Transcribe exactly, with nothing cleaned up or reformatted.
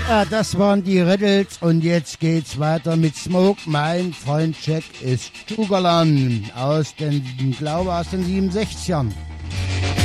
Ja, das waren die Riddles und jetzt geht's weiter mit Smoke. Mein Freund Jack ist Sugarland aus den, glaube aus den siebenundsechzigern.